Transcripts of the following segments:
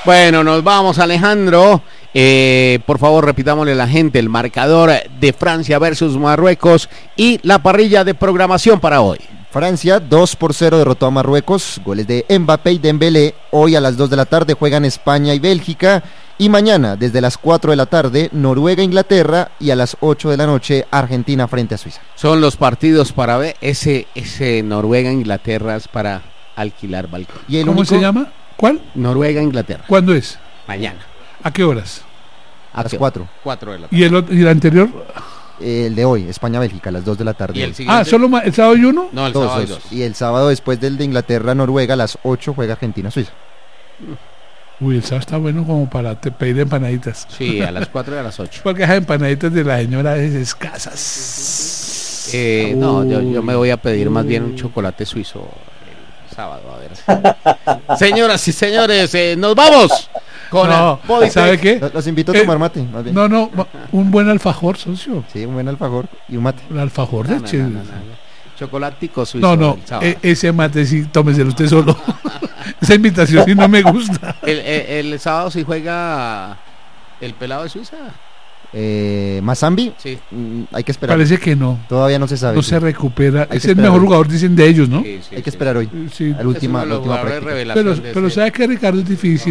Bueno, nos vamos, Alejandro. Por favor, repitámosle a la gente el marcador de Francia versus Marruecos y la parrilla de programación para hoy. Francia 2-0 derrotó a Marruecos, goles de Mbappé y Dembélé. Hoy a las 2 de la tarde juegan España y Bélgica. Y mañana, desde las 4 de la tarde, Noruega-Inglaterra, y a las 8 de la noche, Argentina frente a Suiza. Son los partidos para ver, ese Noruega-Inglaterra es para alquilar balcón. ¿Y cómo se llama? ¿Cuál? Noruega-Inglaterra. ¿Cuándo es? Mañana. ¿A qué horas? A las 4. 4 de la tarde. ¿Y el anterior? El de hoy, España-Bélgica, a las 2 de la tarde. ¿Y el siguiente? ¿Solo el sábado y uno? No, el sábado y 2. Y el sábado, después del de Inglaterra-Noruega, a las 8 juega Argentina-Suiza. Uy, el sábado está bueno como para pedir empanaditas. Sí, a las 4 y a las 8. Porque esas empanaditas de la señora es escasas. No, yo me voy a pedir más bien un chocolate suizo el sábado, a ver. Señoras y señores, nos vamos con ¿sabe qué? Los invito a tomar mate, más bien. No, un buen alfajor, socio. Sí, un buen alfajor y un mate. Un alfajor de chocolatico suizo. No, ese mate sí, tómeselo usted solo. Esa invitación sí no me gusta. El sábado sí juega el pelado de Suiza. Mazambi, sí. Hay que esperar. Parece que no. Todavía no se sabe. No se recupera. Es el mejor jugador, dicen de ellos, ¿no? Sí, hay que esperar hoy. Sí. La última práctica. Pero ¿sabe qué, Ricardo? Es difícil.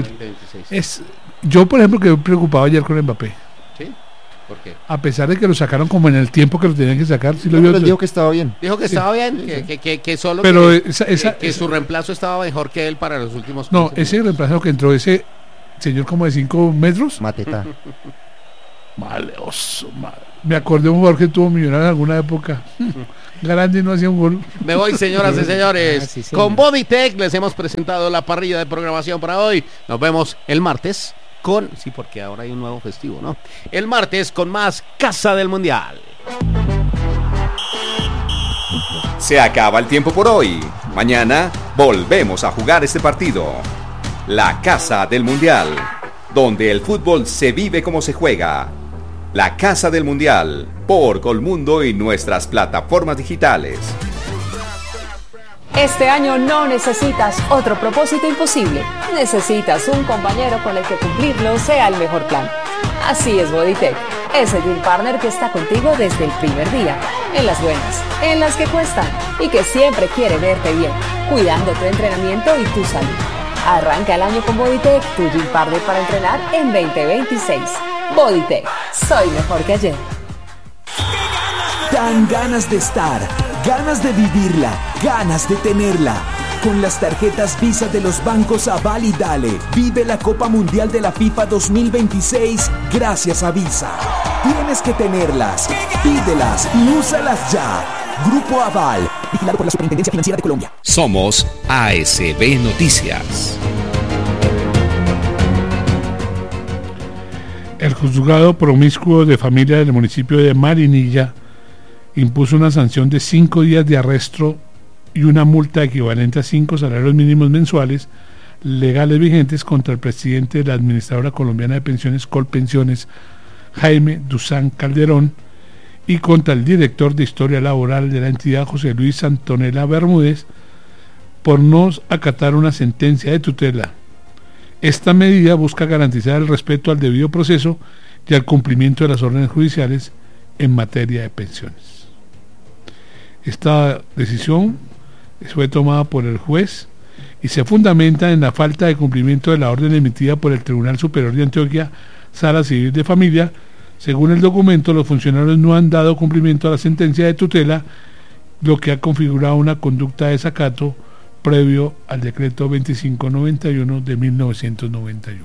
Yo, por ejemplo, quedé preocupado ayer con Mbappé. ¿Sí? ¿Por qué? A pesar de que lo sacaron como en el tiempo que lo tenían que sacar. Sí, pero él dijo que estaba bien. Dijo que estaba bien, que solo pero que su reemplazo estaba mejor que él para los últimos 15 No, minutos. ese reemplazo que entró, ese señor como de 5 metros. Mateta. Maleoso, me acordé de un jugador que tuvo Millonarios en alguna época. Grande y no hacía un gol. Me voy, señoras y señores. Sí, con Bodytech les hemos presentado la parrilla de programación para hoy. Nos vemos el martes con... Sí, porque ahora hay un nuevo festivo, ¿no? El martes con más Casa del Mundial. Se acaba el tiempo por hoy. Mañana volvemos a jugar este partido. La Casa del Mundial, donde el fútbol se vive como se juega. La Casa del Mundial, por Colmundo y nuestras plataformas digitales. Este año no necesitas otro propósito imposible. Necesitas un compañero con el que cumplirlo sea el mejor plan. Así es Bodytech, ese Gym Partner que está contigo desde el primer día. En las buenas, en las que cuestan y que siempre quiere verte bien, cuidando tu entrenamiento y tu salud. Arranca el año con Bodytech, tu Gym Partner para entrenar en 2026. Bodytech, soy mejor que ayer. Dan ganas de estar, ganas de vivirla, ganas de tenerla. Con las tarjetas Visa de los bancos Aval y Dale, vive la Copa Mundial de la FIFA 2026 gracias a Visa. Tienes que tenerlas, pídelas y úsalas ya. Grupo Aval, vigilado por la Superintendencia Financiera de Colombia. Somos ASB Noticias. El juzgado promiscuo de familia del municipio de Marinilla impuso una sanción de 5 días de arresto y una multa equivalente a 5 salarios mínimos mensuales legales vigentes contra el presidente de la Administradora Colombiana de Pensiones, Colpensiones, Jaime Duzán Calderón, y contra el director de Historia Laboral de la entidad, José Luis Antonella Bermúdez, por no acatar una sentencia de tutela. Esta medida busca garantizar el respeto al debido proceso y al cumplimiento de las órdenes judiciales en materia de pensiones. Esta decisión fue tomada por el juez y se fundamenta en la falta de cumplimiento de la orden emitida por el Tribunal Superior de Antioquia, Sala Civil de Familia. Según el documento, los funcionarios no han dado cumplimiento a la sentencia de tutela, lo que ha configurado una conducta de desacato previo al decreto 2591 de 1991.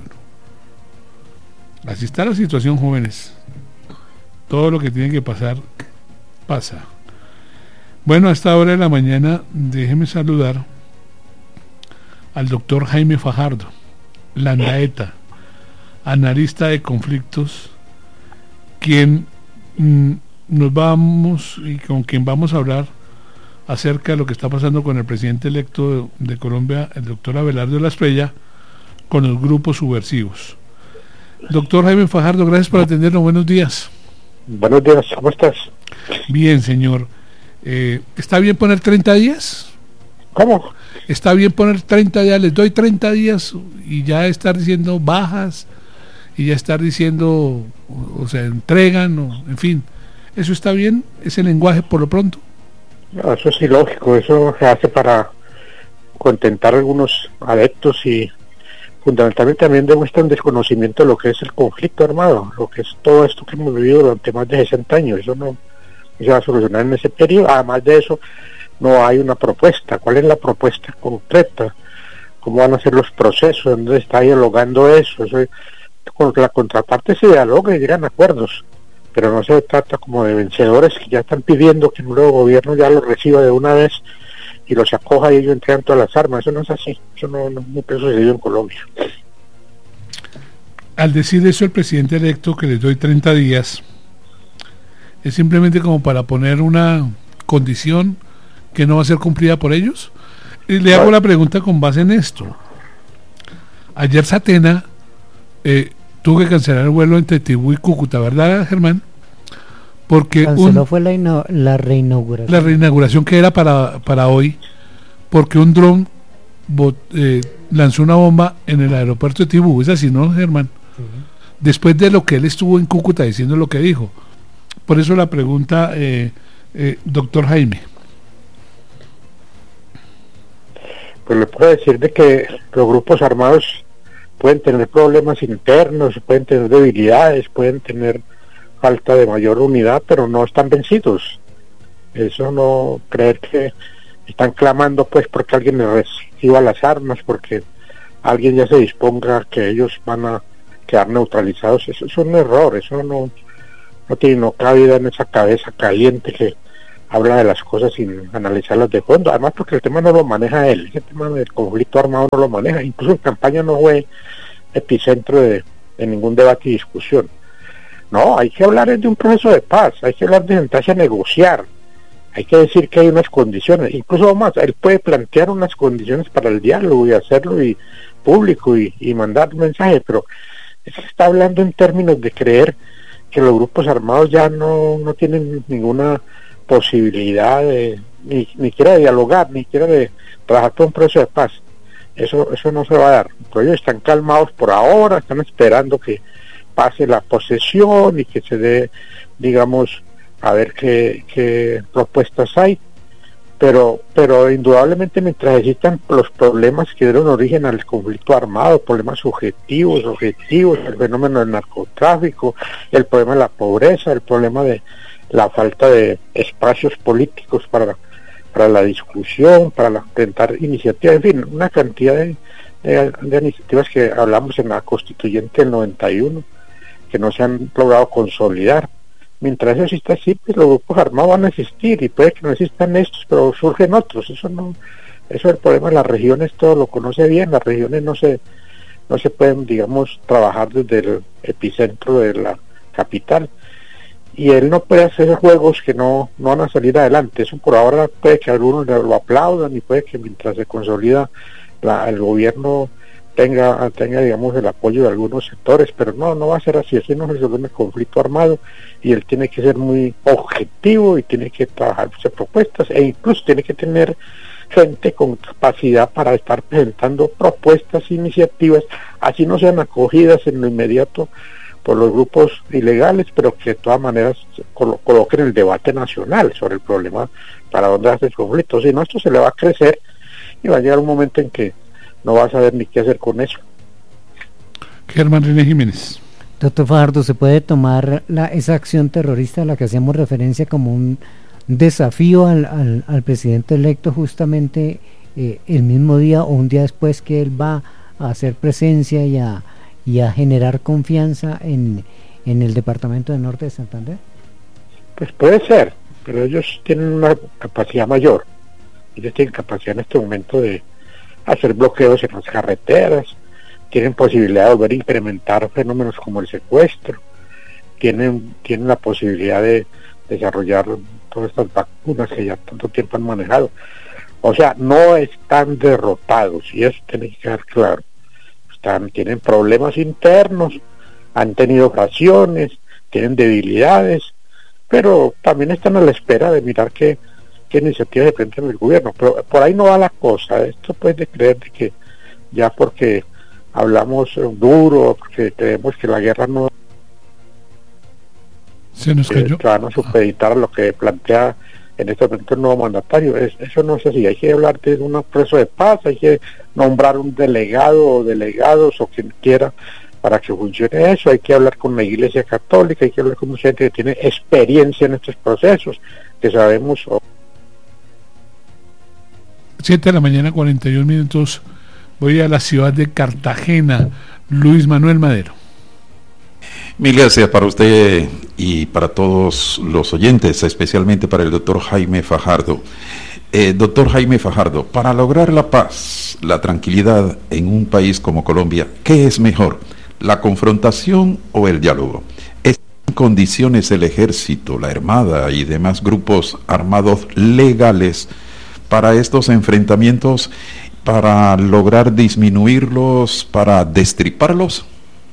Así está la situación, jóvenes. Todo lo que tiene que pasar, pasa. Bueno, a esta hora de la mañana, déjeme saludar al doctor Jaime Fajardo, Landaeta, analista de conflictos, quien nos vamos y con quien vamos a hablar acerca de lo que está pasando con el presidente electo de Colombia, el doctor Abelardo de la Espriella, con los grupos subversivos. Doctor Jaime Fajardo, gracias por atendernos. Buenos días. Buenos días, ¿cómo estás? Bien, señor. ¿Está bien poner 30 días? ¿Cómo? ¿Está bien poner 30 días? Les doy 30 días y ya estar diciendo bajas y ya estar diciendo o sea, entregan, o en fin, ¿eso está bien? ¿Ese lenguaje por lo pronto? No, eso es ilógico, eso se hace para contentar a algunos adeptos y fundamentalmente también demuestra un desconocimiento de lo que es el conflicto armado, lo que es todo esto que hemos vivido durante más de 60 años. Eso no se va a solucionar en ese periodo. Además de eso, no hay una propuesta. ¿Cuál es la propuesta concreta? ¿Cómo van a ser los procesos? ¿Dónde está dialogando eso? Con la contraparte se dialoga y llegan a acuerdos, pero no se trata como de vencedores que ya están pidiendo que el nuevo gobierno ya los reciba de una vez y los acoja y ellos entregan todas las armas. Eso no es así, eso no sucedido en Colombia. Al decir eso el presidente electo, que les doy 30 días, es simplemente como para poner una condición que no va a ser cumplida por ellos. Y le hago la pregunta con base en esto. Ayer Satena tuvo que cancelar el vuelo entre Tibú y Cúcuta, ¿verdad, Germán? Porque fue la reinauguración. La reinauguración que era para hoy, porque un dron lanzó una bomba en el aeropuerto de Tibú. ¿Es así, no, Germán? Sí. Después de lo que él estuvo en Cúcuta diciendo lo que dijo. Por eso la pregunta, doctor Jaime. Pues le puedo decir de que los grupos armados pueden tener problemas internos, pueden tener debilidades, pueden tener falta de mayor unidad, pero no están vencidos. Eso no, creer que están clamando pues porque alguien les reciba las armas, porque alguien ya se disponga que ellos van a quedar neutralizados. Eso es un error, eso no tiene cabida en esa cabeza caliente que habla de las cosas sin analizarlas de fondo. Además porque el tema no lo maneja él, ese tema del conflicto armado no lo maneja, incluso en campaña no fue epicentro de ningún debate y discusión. No, hay que hablar de un proceso de paz, hay que hablar de sentarse a negociar, hay que decir que hay unas condiciones, incluso más, él puede plantear unas condiciones para el diálogo y hacerlo y público y mandar un mensaje, pero es que está hablando en términos de creer que los grupos armados ya no tienen ninguna posibilidad ni siquiera de dialogar, ni siquiera de trabajar por un proceso de paz. Eso no se va a dar. Pero ellos están calmados por ahora, están esperando que pase la posesión y que se dé, digamos, a ver qué propuestas hay, pero indudablemente mientras existan los problemas que dieron origen al conflicto armado, problemas objetivos, el fenómeno del narcotráfico, el problema de la pobreza, el problema de la falta de espacios políticos para la discusión, para presentar iniciativas, en fin, una cantidad de iniciativas que hablamos en la constituyente del 91, que no se han logrado consolidar. Mientras eso exista así, pues los grupos armados van a existir, y puede que no existan estos, pero surgen otros. Eso es el problema de las regiones, todo lo conoce bien, las regiones no se pueden, digamos, trabajar desde el epicentro de la capital, y él no puede hacer juegos que no van a salir adelante. Eso por ahora puede que algunos lo aplaudan, y puede que mientras se consolida el gobierno tenga digamos el apoyo de algunos sectores, pero no va a ser así no se resuelve el conflicto armado, y él tiene que ser muy objetivo y tiene que trabajar propuestas, e incluso tiene que tener gente con capacidad para estar presentando propuestas, iniciativas, así no sean acogidas en lo inmediato por los grupos ilegales, pero que de todas maneras coloquen el debate nacional sobre el problema para dónde hace el conflicto. Si no, esto se le va a crecer y va a llegar un momento en que no va a saber ni qué hacer con eso. Germán René Jiménez. Doctor Fajardo, ¿se puede tomar esa acción terrorista a la que hacíamos referencia como un desafío al presidente electo justamente el mismo día o un día después que él va a hacer presencia y a generar confianza en el departamento del Norte de Santander? Pues puede ser, pero ellos tienen una capacidad mayor. Ellos tienen capacidad en este momento de hacer bloqueos en las carreteras, tienen posibilidad de volver a incrementar fenómenos como el secuestro, tienen la posibilidad de desarrollar todas estas vacunas que ya tanto tiempo han manejado. O sea, no están derrotados, y eso tiene que quedar claro. Tienen problemas internos, han tenido ocasiones, tienen debilidades, pero también están a la espera de mirar qué iniciativas se presentan en el gobierno. Pero por ahí no va la cosa. Esto puede creer de que ya porque hablamos duro, porque creemos que la guerra no Se nos cayó. van a supeditar a lo que plantea en este momento el nuevo mandatario. Eso no es así. Hay que hablar de un proceso de paz, hay que nombrar un delegado o delegados o quien quiera para que funcione eso. Hay que hablar con la Iglesia Católica, hay que hablar con mucha gente que tiene experiencia en estos procesos, que sabemos. 7 de la mañana, 41 minutos. Voy a la ciudad de Cartagena. Luis Manuel Madero. Mil gracias para usted y para todos los oyentes, especialmente para el doctor Jaime Fajardo. Doctor Jaime Fajardo, para lograr la paz, la tranquilidad en un país como Colombia, ¿qué es mejor, la confrontación o el diálogo? ¿Están en condiciones el ejército, la armada y demás grupos armados legales para estos enfrentamientos, para lograr disminuirlos, para destriparlos?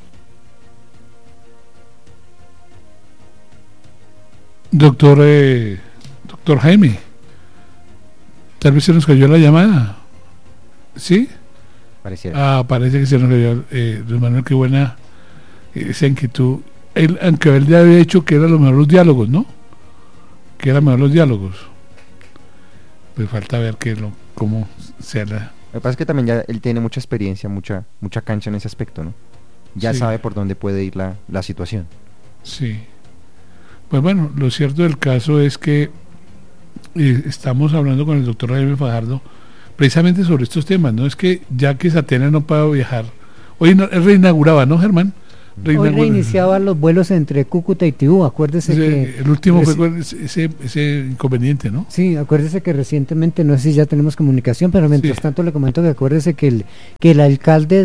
Doctor Jaime, tal vez se nos cayó la llamada. ¿Sí? Pareciera. Parece que se nos cayó. Luis Manuel, qué buena esa inquietud. Aunque él ya había dicho que eran los mejores los diálogos, ¿no? Que eran mejor los diálogos. Pues falta ver cómo se hará. Lo que pasa es que también ya él tiene mucha experiencia, mucha cancha en ese aspecto, ¿no? Ya Sí. sabe por dónde puede ir la situación. Sí. Pues bueno, lo cierto del caso es que estamos hablando con el doctor Jaime Fajardo precisamente sobre estos temas, ¿no? Es que ya que Satena no puede viajar, hoy él reinauguraba, ¿no, Germán? Hoy reiniciaba los vuelos entre Cúcuta y Tibú, acuérdese que... El último fue con ese inconveniente, ¿no? Sí, acuérdese que recientemente, no sé si ya tenemos comunicación, pero mientras tanto le comento que acuérdese que el alcalde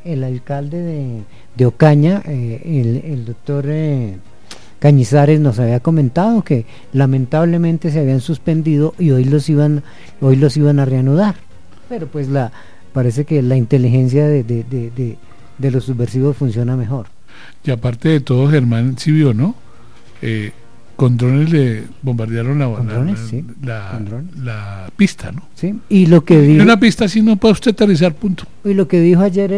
de Ocaña, el doctor Cañizares, nos había comentado que lamentablemente se habían suspendido y hoy los iban a reanudar, pero pues parece que la inteligencia de los subversivos funciona mejor. Y aparte de todo, Germán sí vio, ¿no? Con drones le bombardearon la pista, ¿no? Sí, y lo que dijo... una pista así no puede usted aterrizar, punto. Y lo que dijo ayer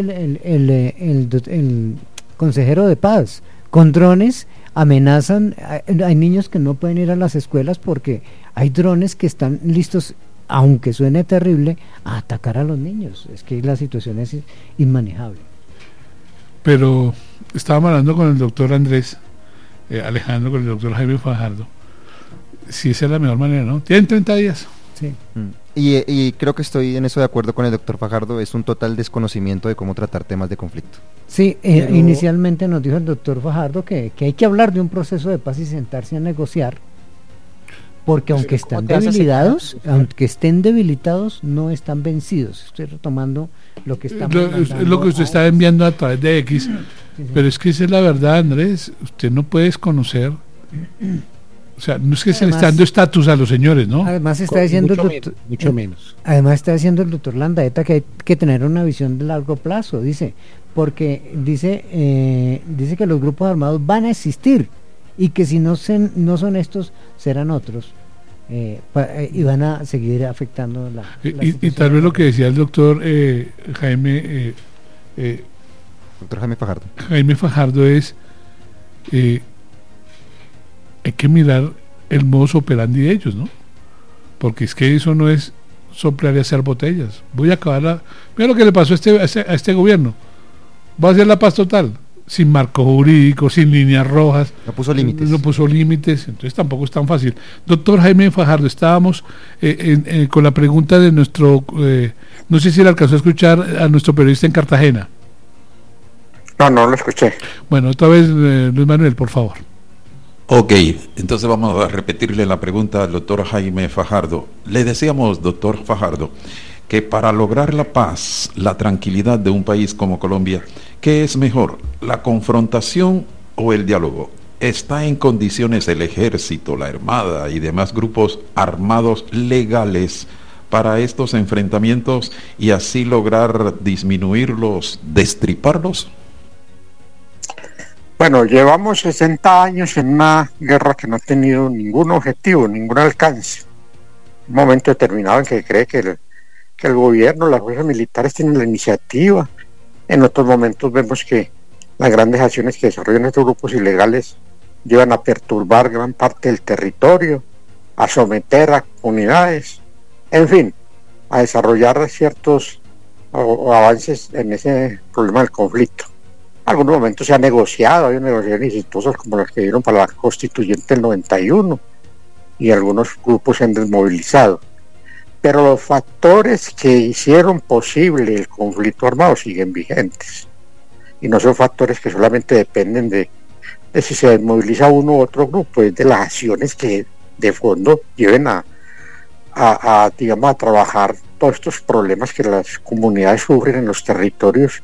el consejero de paz, con drones amenazan, hay niños que no pueden ir a las escuelas porque hay drones que están listos, aunque suene terrible, a atacar a los niños. Es que la situación es inmanejable. Pero estábamos hablando con el doctor Andrés Alejandro, con el doctor Jaime Fajardo, si esa es la mejor manera, ¿no? Tienen 30 días. Sí. Y creo que estoy en eso de acuerdo con el doctor Fajardo, es un total desconocimiento de cómo tratar temas de conflicto. Sí, inicialmente nos dijo el doctor Fajardo que hay que hablar de un proceso de paz y sentarse a negociar, porque aunque estén debilitados, no están vencidos. Estoy retomando lo que estamos lo que usted está enviando a través de X, pero es que esa es la verdad, Andrés. Usted no puede desconocer, o sea, no es que se le está dando estatus a los señores, ¿no? Además está diciendo mucho menos. Además está diciendo el doctor Landaeta que hay que tener una visión de largo plazo, porque dice que los grupos armados van a existir y que si no son estos, serán otros. Y van a seguir afectando la y tal vez lo que decía el doctor Jaime Fajardo es hay que mirar el modus operandi de ellos, ¿no? Porque es que eso no es soplar y hacer botellas. Voy a acabar mira lo que le pasó a este gobierno. Va a hacer la paz total, sin marco jurídico, sin líneas rojas. No puso límites. Entonces tampoco es tan fácil. Doctor Jaime Fajardo, estábamos con la pregunta de nuestro, no sé si le alcanzó a escuchar a nuestro periodista en Cartagena. No lo escuché. Bueno, otra vez, Luis Manuel, por favor. Ok, entonces vamos a repetirle la pregunta al doctor Jaime Fajardo. Le decíamos, doctor Fajardo, que para lograr la paz, la tranquilidad de un país como Colombia, ¿qué es mejor, la confrontación o el diálogo? ¿Está en condiciones el ejército, la armada y demás grupos armados legales para estos enfrentamientos y así lograr disminuirlos, destriparlos? Bueno, llevamos 60 años en una guerra que no ha tenido ningún objetivo, ningún alcance. Un momento determinado en que cree que el gobierno, las fuerzas militares tienen la iniciativa, En otros momentos vemos que las grandes acciones que desarrollan estos grupos ilegales llevan a perturbar gran parte del territorio, a someter a comunidades, en fin, a desarrollar ciertos avances en ese problema del conflicto. En algunos momentos se ha negociado, hay negociaciones exitosas como las que dieron para la constituyente del 91, y algunos grupos se han desmovilizado. Pero los factores que hicieron posible el conflicto armado siguen vigentes. Y no son factores que solamente dependen de si se desmoviliza uno u otro grupo, es de las acciones que de fondo lleven a trabajar todos estos problemas que las comunidades sufren en los territorios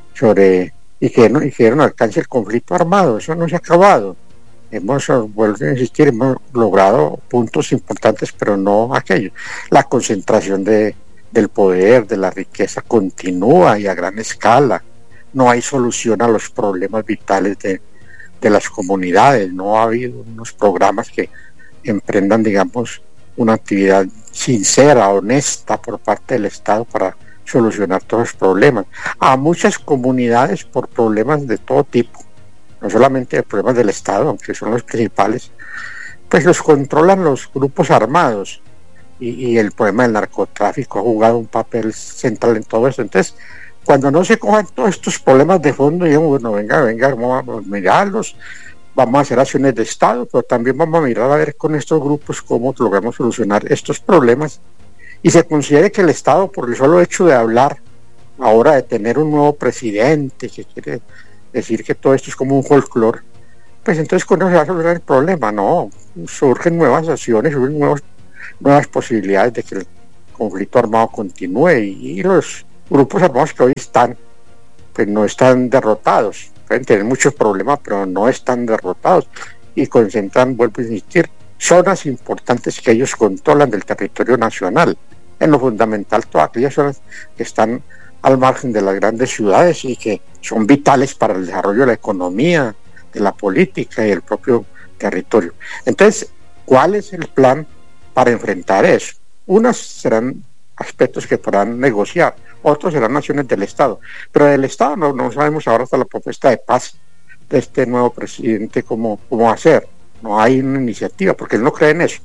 y que dieron alcance el conflicto armado. Eso no se ha acabado. Vuelvo a insistir, hemos logrado puntos importantes, pero no aquello. La concentración del poder, de la riqueza continúa y a gran escala. No hay solución a los problemas vitales de las comunidades. No ha habido unos programas que emprendan, digamos, una actividad sincera, honesta por parte del Estado para solucionar todos los problemas. A muchas comunidades por problemas de todo tipo, no solamente problemas del Estado, aunque son los principales, pues los controlan los grupos armados, y el problema del narcotráfico ha jugado un papel central en todo esto. Entonces, cuando no se cojan todos estos problemas de fondo, digamos, bueno, venga, vamos a mirarlos, vamos a hacer acciones de Estado, pero también vamos a mirar a ver con estos grupos cómo logramos solucionar estos problemas, y se considere que el Estado, por el solo hecho de hablar ahora de tener un nuevo presidente, que quiere decir que todo esto es como un folclore, pues entonces con eso se va a solucionar el problema. No, surgen nuevas acciones, surgen nuevas posibilidades de que el conflicto armado continúe, y los grupos armados que hoy están, pues no están derrotados, pueden tener muchos problemas, pero no están derrotados, y concentran, vuelvo a insistir, zonas importantes que ellos controlan del territorio nacional, en lo fundamental todas aquellas zonas que están al margen de las grandes ciudades y que son vitales para el desarrollo de la economía, de la política y del propio territorio. Entonces, ¿cuál es el plan para enfrentar eso? Unas serán aspectos que podrán negociar, otros serán acciones del Estado, pero del Estado no sabemos ahora hasta la propuesta de paz de este nuevo presidente cómo hacer. No hay una iniciativa, porque él no cree en eso,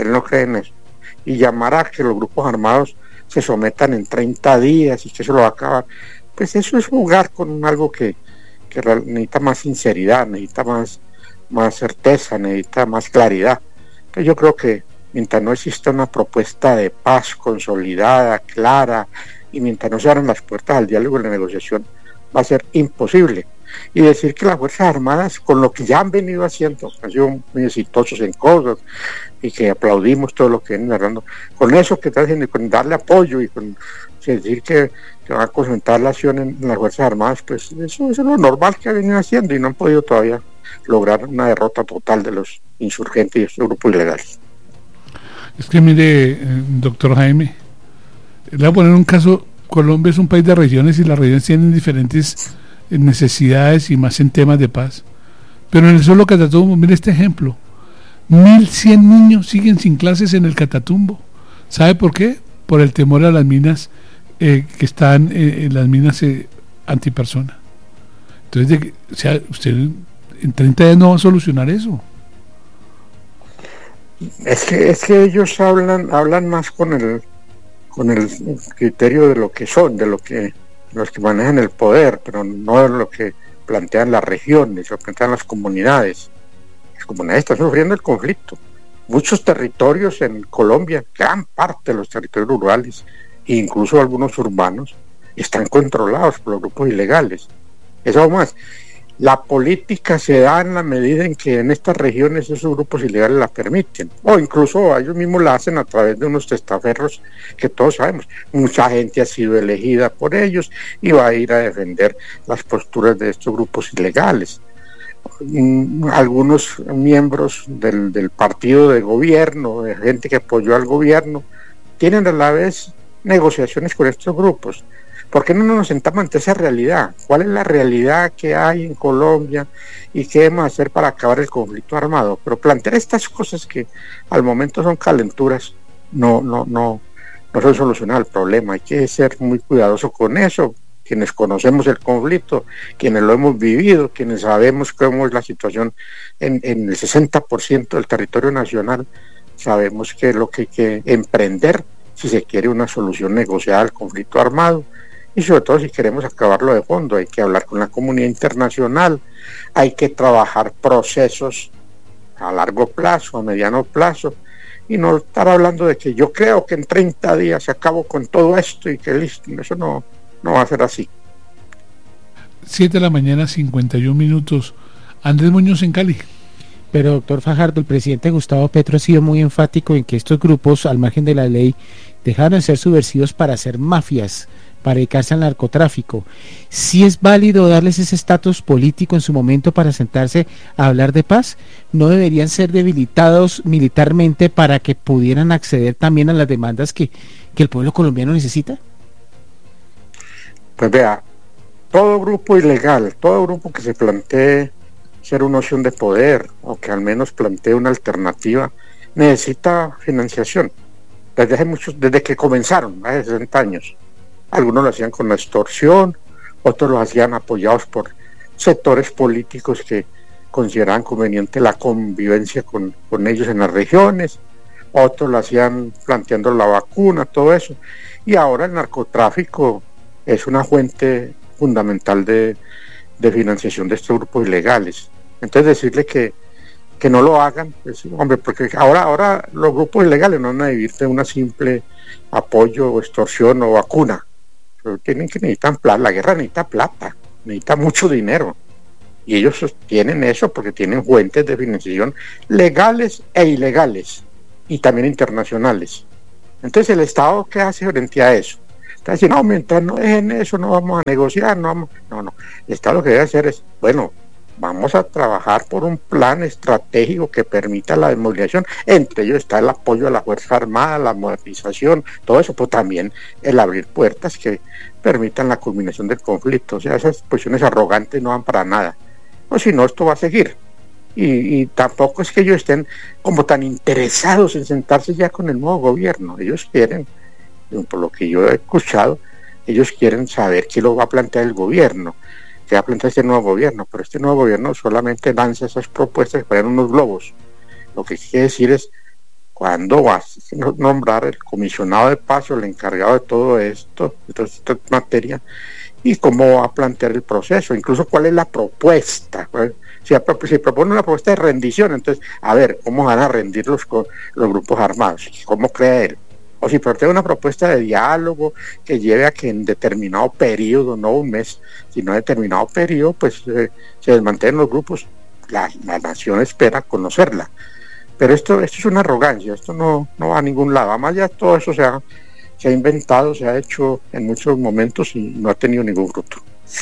y llamar a que los grupos armados se sometan en 30 días y que eso lo va a acabar, pues eso es jugar con algo que necesita más sinceridad, necesita más certeza, necesita más claridad. Entonces yo creo que mientras no exista una propuesta de paz consolidada, clara, y mientras no se abran las puertas al diálogo y la negociación, va a ser imposible. Y decir que las Fuerzas Armadas, con lo que ya han venido haciendo, han sido muy exitosos en cosas, y que aplaudimos todo lo que vienen hablando, con eso que están haciendo, y con darle apoyo, y con decir que van a concentrar la acción en las Fuerzas Armadas, pues eso es lo normal que han venido haciendo, y no han podido todavía lograr una derrota total de los insurgentes y estos grupos ilegales. Es que mire, doctor Jaime, le voy a poner un caso. Colombia es un país de regiones, y las regiones tienen diferentes necesidades, y más en temas de paz. Pero en el solo Catatumbo, mire este ejemplo: 1.100 niños siguen sin clases en el Catatumbo. ¿Sabe por qué? Por el temor a las minas que están en las minas antipersona. Entonces, usted en 30 días no va a solucionar eso. Es que ellos hablan más con el criterio de lo que son, de los que manejan el poder, pero no de lo que plantean las regiones, lo que plantean las comunidades. Las comunidades están sufriendo el conflicto. Muchos territorios en Colombia, gran parte de los territorios rurales, e incluso algunos urbanos, están controlados por los grupos ilegales. Eso aún más. La política se da en la medida en que en estas regiones esos grupos ilegales la permiten, o incluso ellos mismos la hacen a través de unos testaferros que todos sabemos. Mucha gente ha sido elegida por ellos y va a ir a defender las posturas de estos grupos ilegales. Algunos miembros del partido de gobierno, de gente que apoyó al gobierno, tienen a la vez negociaciones con estos grupos. ¿Por qué no nos sentamos ante esa realidad? ¿Cuál es la realidad que hay en Colombia y qué debemos hacer para acabar el conflicto armado? Pero plantear estas cosas que al momento son calenturas no son solucionar el problema. Hay que ser muy cuidadoso con eso. quienes conocemos el conflicto, quienes lo hemos vivido, quienes sabemos cómo es la situación en el 60% del territorio nacional, sabemos que es lo que hay que emprender si se quiere una solución negociada al conflicto armado, y sobre todo si queremos acabarlo de fondo. Hay que hablar con la comunidad internacional, hay que trabajar procesos a largo plazo, a mediano plazo, y no estar hablando de que yo creo que en 30 días acabo con todo esto y que listo. Eso no va a ser así. 7:51 a.m. Andrés Muñoz en Cali. Pero doctor Fajardo, el presidente Gustavo Petro ha sido muy enfático en que estos grupos, al margen de la ley, dejaron de ser subversivos para ser mafias, para dedicarse al narcotráfico. ¿Sí es válido darles ese estatus político en su momento para sentarse a hablar de paz? ¿No deberían ser debilitados militarmente para que pudieran acceder también a las demandas que el pueblo colombiano necesita? Pues vea, todo grupo ilegal, todo grupo que se plantee ser una opción de poder o que al menos plantee una alternativa, necesita financiación. Desde que comenzaron, hace 60 años. Algunos lo hacían con la extorsión, otros lo hacían apoyados por sectores políticos que consideraban conveniente la convivencia con ellos en las regiones, otros lo hacían planteando la vacuna, todo eso. Y ahora el narcotráfico es una fuente fundamental de financiación de estos grupos ilegales. Entonces decirle que no lo hagan, pues, hombre, porque ahora los grupos ilegales no van a vivir de una simple apoyo o extorsión o vacuna. Pero necesitan plata, la guerra necesita plata, necesita mucho dinero, y ellos sostienen eso porque tienen fuentes de financiación legales e ilegales y también internacionales. Entonces el Estado, ¿qué hace frente a eso? Está diciendo, no, mientras no dejen eso no vamos a negociar, no, el Estado lo que debe hacer es, bueno, vamos a trabajar por un plan estratégico que permita la desmovilización. Entre ellos está el apoyo a la Fuerza Armada, la modernización, todo eso, pero también el abrir puertas que permitan la culminación del conflicto. O sea, esas posiciones arrogantes no van para nada. O si no, esto va a seguir. Y tampoco es que ellos estén como tan interesados en sentarse ya con el nuevo gobierno. Ellos quieren, por lo que yo he escuchado, ellos quieren saber qué lo va a plantear el gobierno, que va a plantear este nuevo gobierno, pero este nuevo gobierno solamente lanza esas propuestas que parecen unos globos. Lo que quiere decir es cuándo va a nombrar el comisionado de paz o el encargado de todo esto, de toda esta materia, y cómo va a plantear el proceso, incluso cuál es la propuesta. Si propone una propuesta de rendición, entonces, a ver, ¿cómo van a rendir los grupos armados? ¿Cómo cree él? O si plantea una propuesta de diálogo que lleve a que en determinado periodo, no un mes, sino en determinado periodo, pues se desmantelen los grupos, la nación espera conocerla. Pero esto es una arrogancia, esto no va a ningún lado. Además ya todo eso se ha inventado, se ha hecho en muchos momentos y no ha tenido ningún fruto.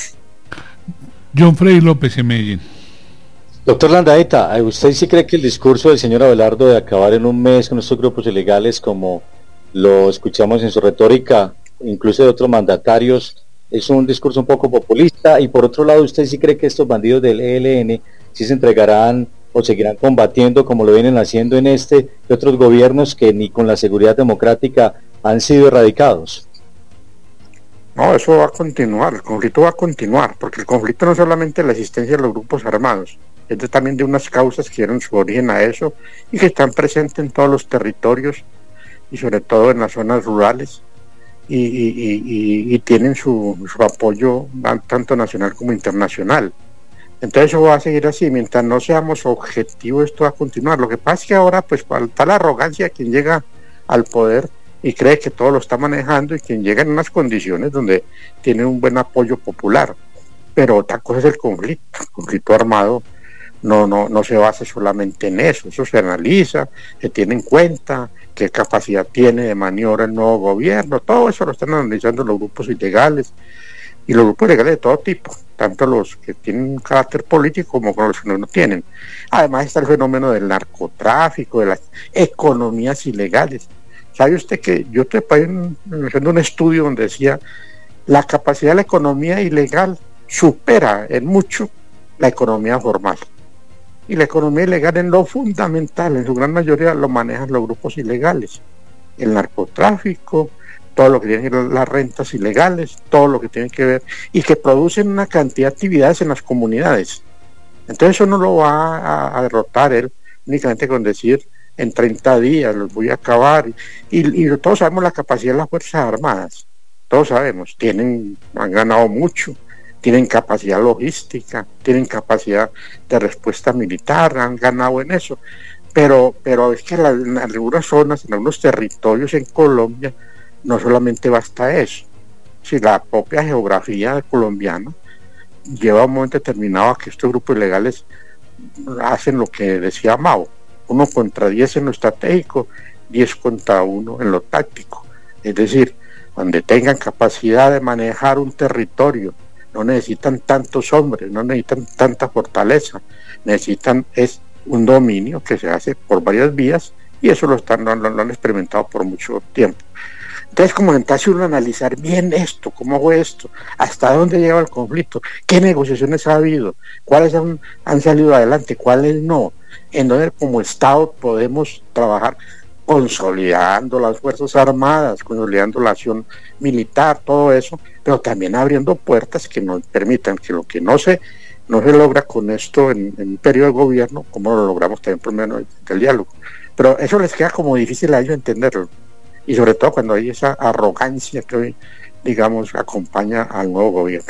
John Frey López en Medellín. Doctor Landaeta, ¿usted sí cree que el discurso del señor Abelardo de acabar en un mes con estos grupos ilegales, como lo escuchamos en su retórica, incluso de otros mandatarios, es un discurso un poco populista? Y por otro lado, ¿usted sí cree que estos bandidos del ELN sí se entregarán o seguirán combatiendo como lo vienen haciendo en este y otros gobiernos que ni con la seguridad democrática han sido erradicados? No, eso va a continuar, el conflicto va a continuar, porque el conflicto no es solamente la existencia de los grupos armados, es también de unas causas que dieron su origen a eso y que están presentes en todos los territorios y sobre todo en las zonas rurales y tienen su apoyo tanto nacional como internacional. Entonces eso va a seguir así, mientras no seamos objetivos esto va a continuar. Lo que pasa es que ahora pues falta la arrogancia de quien llega al poder y cree que todo lo está manejando y quien llega en unas condiciones donde tiene un buen apoyo popular. Pero otra cosa es el conflicto armado no se basa solamente en eso se analiza, se tiene en cuenta qué capacidad tiene de maniobra el nuevo gobierno, todo eso lo están analizando los grupos ilegales y los grupos ilegales de todo tipo, tanto los que tienen un carácter político como los que no tienen. Además está el fenómeno del narcotráfico, de las economías ilegales. ¿Sabe usted que yo estoy haciendo un estudio donde decía la capacidad de la economía ilegal supera en mucho la economía formal? Y la economía ilegal en lo fundamental, en su gran mayoría lo manejan los grupos ilegales. El narcotráfico, todo lo que tiene que ver las rentas ilegales, todo lo que tiene que ver, y que producen una cantidad de actividades en las comunidades. Entonces eso no lo va a derrotar él únicamente con decir en 30 días los voy a acabar, y todos sabemos la capacidad de las Fuerzas Armadas, todos sabemos, han ganado mucho, tienen capacidad logística, tienen capacidad de respuesta militar, han ganado en eso, pero es que en algunas zonas, en algunos territorios en Colombia, no solamente basta eso. Si la propia geografía colombiana lleva a un momento determinado a que estos grupos ilegales hacen lo que decía Mao, 1 contra 10 en lo estratégico, 10 contra 1 en lo táctico. Es decir, donde tengan capacidad de manejar un territorio, no necesitan tantos hombres, no necesitan tanta fortaleza, necesitan es un dominio que se hace por varias vías, y eso lo han experimentado por mucho tiempo. Entonces, como sentarse uno a analizar bien esto, cómo fue esto, hasta dónde llegó el conflicto, qué negociaciones ha habido, cuáles han salido adelante, cuáles no, en donde como Estado podemos trabajar consolidando las Fuerzas Armadas, consolidando la acción militar, todo eso, pero también abriendo puertas que nos permitan que lo que no se logra con esto en un periodo de gobierno, como lo logramos también por medio del diálogo. Pero eso les queda como difícil a ellos entenderlo, y sobre todo cuando hay esa arrogancia que hoy, digamos, acompaña al nuevo gobierno.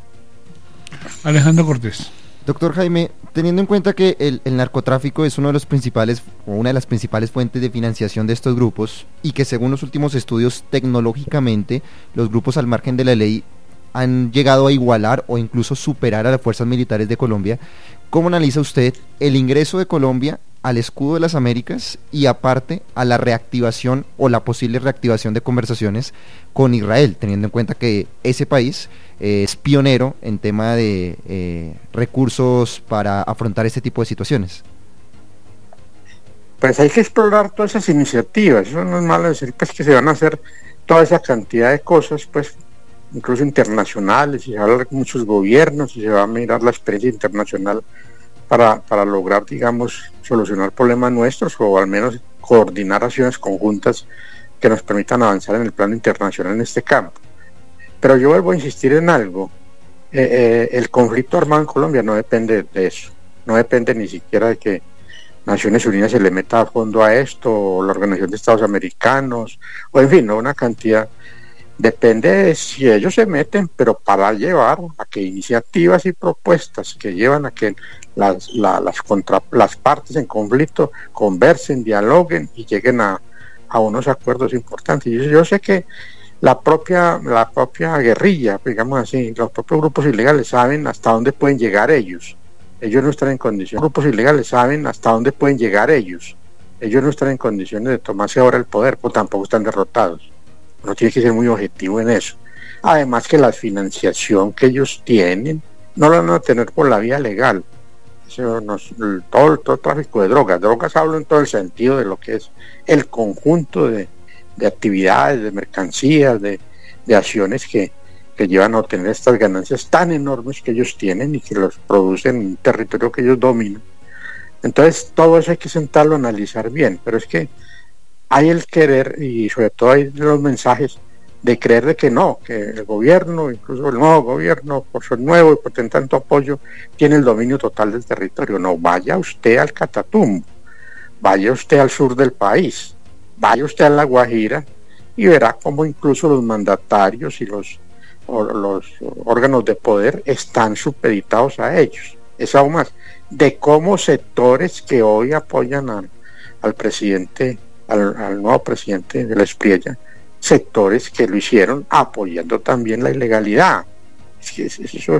Alejandro Cortés. Doctor Jaime, teniendo en cuenta que el narcotráfico es uno de los principales o una de las principales fuentes de financiación de estos grupos, y que según los últimos estudios tecnológicamente los grupos al margen de la ley han llegado a igualar o incluso superar a las fuerzas militares de Colombia, ¿cómo analiza usted el ingreso de Colombia al escudo de las Américas y aparte a la reactivación o la posible reactivación de conversaciones con Israel, teniendo en cuenta que ese país es pionero en tema de recursos para afrontar este tipo de situaciones? Pues hay que explorar todas esas iniciativas. Eso no es malo decir pues que se van a hacer toda esa cantidad de cosas, pues incluso internacionales, y se va a hablar con muchos gobiernos, y se va a mirar la experiencia internacional para lograr, digamos, solucionar problemas nuestros, o al menos coordinar acciones conjuntas que nos permitan avanzar en el plano internacional en este campo. Pero yo vuelvo a insistir en algo, el conflicto armado en Colombia no depende de eso, no depende ni siquiera de que Naciones Unidas se le meta a fondo a esto, o la Organización de Estados Americanos, o en fin, no, una cantidad. Depende de si ellos se meten, pero para llevar a que iniciativas y propuestas que llevan a que las partes en conflicto conversen, dialoguen y lleguen a unos acuerdos importantes. Yo sé que la propia guerrilla, digamos así, los propios grupos ilegales saben hasta dónde pueden llegar ellos. Ellos no están en condiciones. Los grupos ilegales saben hasta dónde pueden llegar ellos. Ellos no están en condiciones de tomarse ahora el poder, pues tampoco están derrotados. Uno tiene que ser muy objetivo en eso. Además que la financiación que ellos tienen no la van a tener por la vía legal. Todo el tráfico de drogas hablo en todo el sentido de lo que es el conjunto de actividades, de mercancías, de acciones que llevan a obtener estas ganancias tan enormes que ellos tienen y que los producen en un territorio que ellos dominan. Entonces todo eso hay que sentarlo a analizar bien, pero es que hay el querer, y sobre todo hay los mensajes de creer de que no, que el gobierno, incluso el nuevo gobierno, por ser nuevo y por tener tanto apoyo, tiene el dominio total del territorio. No, vaya usted al Catatumbo, vaya usted al sur del país, vaya usted a La Guajira y verá cómo incluso los mandatarios y los órganos de poder están supeditados a ellos. Es aún más, de cómo sectores que hoy apoyan al presidente, al nuevo presidente de la Espriella, sectores que lo hicieron apoyando también la ilegalidad. Es que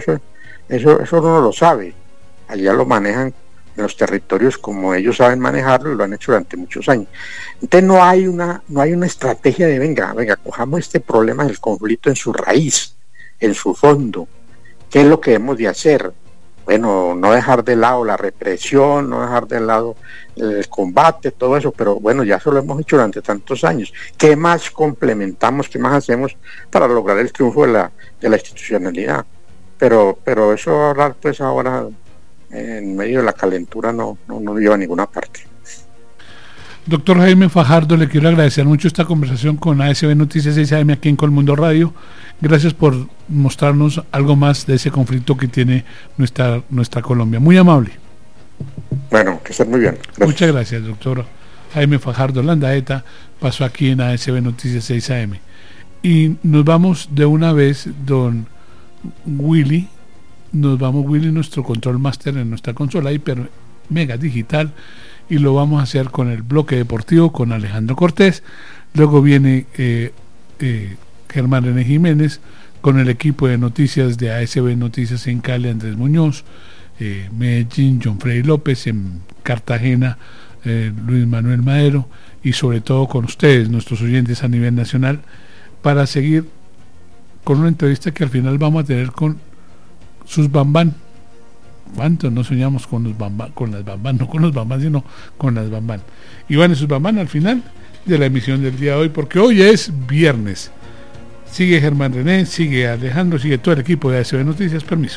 eso uno lo sabe. Allá lo manejan en los territorios como ellos saben manejarlo, y lo han hecho durante muchos años. Entonces no hay una estrategia de venga, cojamos este problema del conflicto en su raíz, en su fondo. ¿Qué es lo que debemos de hacer? Bueno, no dejar de lado la represión, no dejar de lado el combate, todo eso, pero bueno, ya eso lo hemos hecho durante tantos años. ¿Qué más complementamos, qué más hacemos para lograr el triunfo de la institucionalidad? Pero eso hablar pues ahora en medio de la calentura no lleva a ninguna parte. Doctor Jaime Fajardo, le quiero agradecer mucho esta conversación con ASB Noticias 6 AM aquí en Colmundo Radio. Gracias por mostrarnos algo más de ese conflicto que tiene nuestra Colombia. Muy amable. Bueno, que estén muy bien. Gracias. Muchas gracias, doctor Jaime Fajardo Landaeta. Pasó aquí en ASB Noticias 6 AM. Y nos vamos de una vez, don Willy. Nos vamos, Willy, nuestro control master en nuestra consola hiper mega digital. Y lo vamos a hacer con el bloque deportivo con Alejandro Cortés. Luego viene Germán René Jiménez con el equipo de noticias de ASB Noticias en Cali, Andrés Muñoz, Medellín, John Freddy López, en Cartagena, Luis Manuel Madero, y sobre todo con ustedes, nuestros oyentes a nivel nacional, para seguir con una entrevista que al final vamos a tener con sus Bambán. ¿Cuántos no soñamos con las Bambán, sino con las Bambán? Y van sus Bambán al final de la emisión del día de hoy, porque hoy es viernes. Sigue Germán René, sigue Alejandro, sigue todo el equipo de ASB Noticias. Permiso.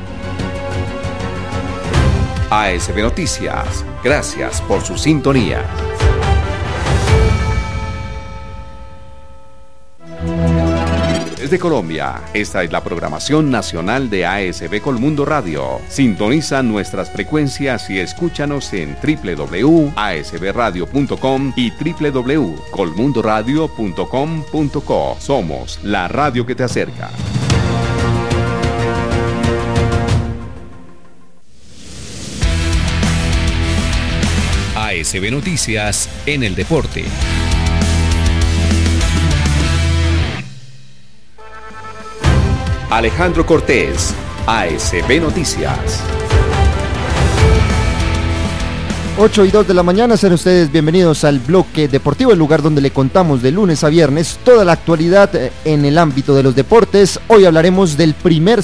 ASB Noticias, gracias por su sintonía. Desde Colombia, esta es la programación nacional de ASB Colmundo Radio. Sintoniza nuestras frecuencias y escúchanos en www.asbradio.com y www.colmundoradio.com.co. Somos la radio que te acerca. ASB Noticias en el deporte. Alejandro Cortés, ASB Noticias. 8:02 de la mañana, sean ustedes bienvenidos al bloque deportivo, el lugar donde le contamos de lunes a viernes toda la actualidad en el ámbito de los deportes. Hoy hablaremos del primer